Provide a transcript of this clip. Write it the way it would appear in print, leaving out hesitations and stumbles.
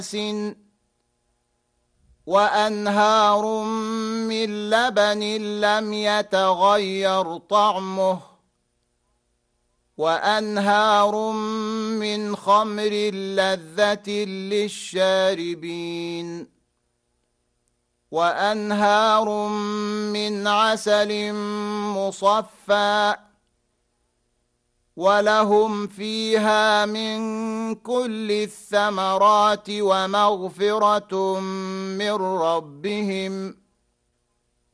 وأنهار من لبن لم يتغير طعمه وأنهار من خمر لذة للشاربين وأنهار من عسل مصفى ولهم فيها من كل الثمرات ومغفرة من ربهم